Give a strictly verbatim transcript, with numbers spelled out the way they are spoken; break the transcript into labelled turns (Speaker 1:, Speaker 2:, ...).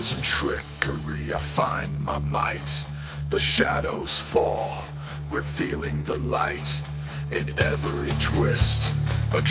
Speaker 1: spells and trickery I find my might. The shadows fall, revealing the light. In every twist, a